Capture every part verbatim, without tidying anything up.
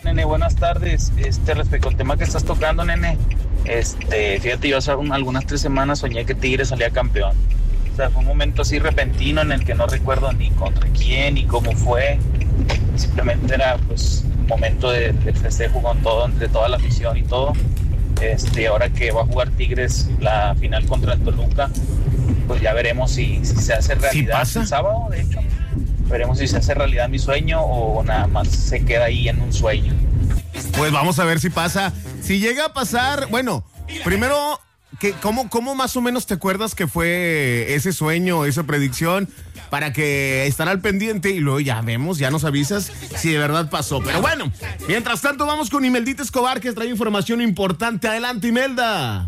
nene, buenas tardes. Este, respecto al tema que estás tocando, nene, este, fíjate, yo hace un- algunas tres semanas soñé que Tigres salía campeón. O sea, fue un momento así repentino en el que no recuerdo ni contra quién ni cómo fue. Simplemente era, pues, un momento de, de festejo con todo, entre toda la afición y todo. Este, ahora que va a jugar Tigres la final contra el Toluca, pues ya veremos si, si se hace realidad ¿Sí pasa? el sábado, de hecho. Veremos si se hace realidad mi sueño o nada más se queda ahí en un sueño. Pues vamos a ver si pasa. Si llega a pasar, bueno, primero, ¿qué, cómo, ¿cómo más o menos te acuerdas que fue ese sueño, esa predicción? Para que estar al pendiente y luego ya vemos, ya nos avisas si de verdad pasó. Pero bueno, mientras tanto vamos con Imeldita Escobar, que trae información importante. Adelante, Imelda.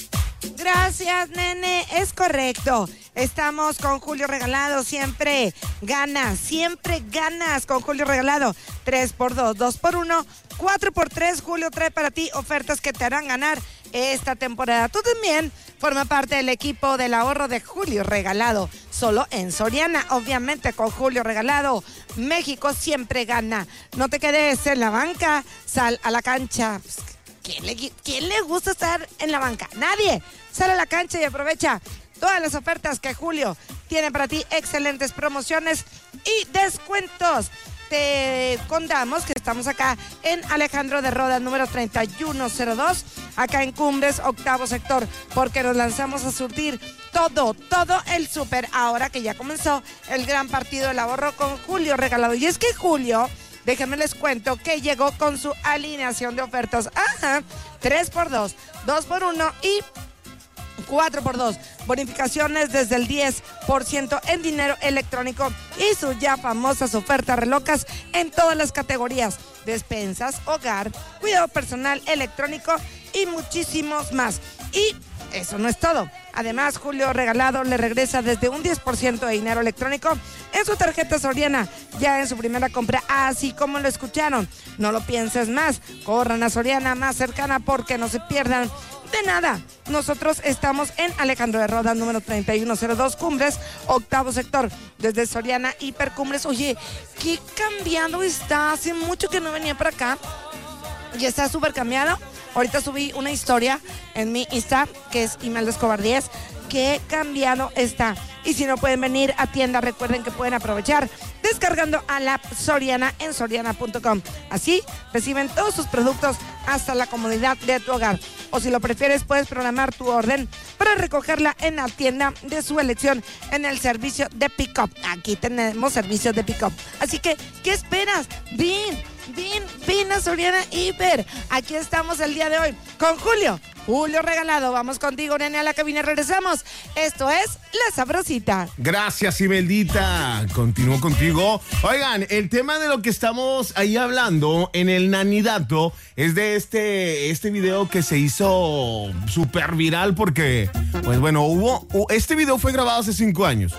Gracias, nene. Es correcto. Estamos con Julio Regalado. Siempre ganas, siempre ganas con Julio Regalado. tres por dos, dos por uno, cuatro por tres. Julio trae para ti ofertas que te harán ganar esta temporada. Tú también forma parte del equipo del ahorro de Julio Regalado. Solo en Soriana, obviamente con Julio Regalado. México siempre gana. No te quedes en la banca, sal a la cancha. ¿Quién le, ¿Quién le gusta estar en la banca? Nadie. Sale a la cancha y aprovecha todas las ofertas que Julio tiene para ti. Excelentes promociones y descuentos. Te contamos que estamos acá en Alejandro de Rodas, número treinta y uno cero dos, acá en Cumbres, octavo sector, porque nos lanzamos a surtir todo, todo el súper, ahora que ya comenzó el gran partido del ahorro con Julio Regalado. Y es que Julio, déjenme les cuento que llegó con su alineación de ofertas. Ajá, tres por dos, dos por uno y cuatro por dos. Bonificaciones desde el diez por ciento en dinero electrónico y sus ya famosas ofertas relocas en todas las categorías: despensas, hogar, cuidado personal, electrónico y muchísimos más. Y eso no es todo. Además, Julio Regalado le regresa desde un diez por ciento de dinero electrónico en su tarjeta Soriana, ya en su primera compra, así como lo escucharon. No lo pienses más, corran a Soriana más cercana porque no se pierdan de nada. Nosotros estamos en Alejandro de Rodas, número treinta y uno cero dos, Cumbres, octavo sector, desde Soriana Hipercumbres. Oye, qué cambiado está, hace mucho que no venía para acá y está súper cambiado. Ahorita subí una historia en mi Insta, que es Imelda Escobar diez, que cambiado está. Y si no pueden venir a tienda, recuerden que pueden aprovechar descargando a la app Soriana en soriana punto com. Así reciben todos sus productos hasta la comodidad de tu hogar. O si lo prefieres, puedes programar tu orden para recogerla en la tienda de su elección en el servicio de pick-up. Aquí tenemos servicio de pick-up. Así que, ¿qué esperas? ¡Ven! Ven, ven a Soriana Hiper. Aquí estamos el día de hoy con Julio. Julio Regalado. Vamos contigo, nene, a la cabina. Regresamos. Esto es La Sabrosita. Gracias, Imeldita. Continúo contigo. Oigan, el tema de lo que estamos ahí hablando en el Nanidato es de este, este video que se hizo súper viral porque, pues bueno, hubo... Este video fue grabado hace cinco años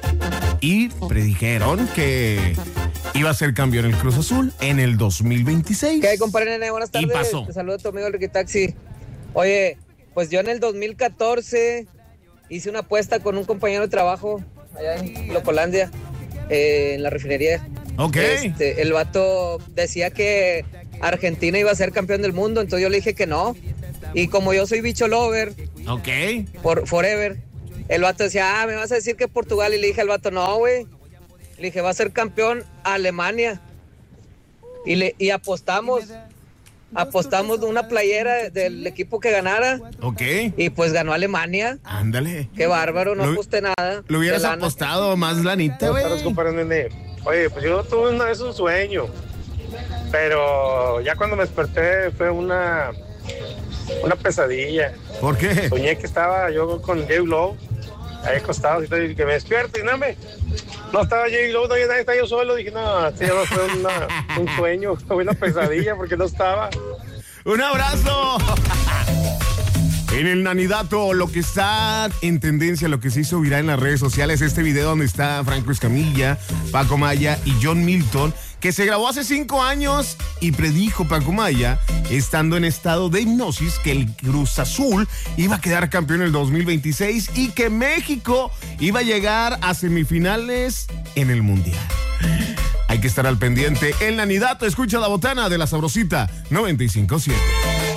y predijeron que iba a ser campeón el Cruz Azul en el dos mil veintiséis. ¿Qué hay, compadre, nene? Buenas tardes. Y pasó. Te saludo a tu amigo el Ricky Taxi. Oye, pues yo en el dos mil catorce hice una apuesta con un compañero de trabajo allá en Locolandia, eh, en la refinería. Ok. Este, el vato decía que Argentina iba a ser campeón del mundo, entonces yo le dije que no. Y como yo soy bicho lover, Ok. por forever, el vato decía, ah, me vas a decir que Portugal. Y le dije al vato, no, güey. Le dije, va a ser campeón Alemania. Y, le, y apostamos. Apostamos una playera del equipo que ganara. Ok. Y pues ganó Alemania. Ándale. Qué bárbaro, no Lo- aposté nada. Lo hubieras de lana. apostado más lanita, Buenas tardes, güey. compadre, nene. Oye, pues yo tuve una vez un sueño, pero ya cuando me desperté fue una, una pesadilla. ¿Por qué? Soñé que estaba yo con J Lo ahí acostado y que me despierto y no me... No estaba J Lo, no estaba yo solo. Dije, no, sí, no, fue una, un sueño, fue una pesadilla porque no estaba. ¡Un abrazo! En el Nanidato, lo que está en tendencia, lo que se hizo viral en las redes sociales, este video donde está Franco Escamilla, Paco Maya y John Milton, que se grabó hace cinco años y predijo Paco Maya, estando en estado de hipnosis, que el Cruz Azul iba a quedar campeón en el dos mil veintiséis y que México iba a llegar a semifinales en el Mundial. hay que estar al pendiente. El Nanidato, escucha la botana de la Sabrosita noventa y cinco punto siete.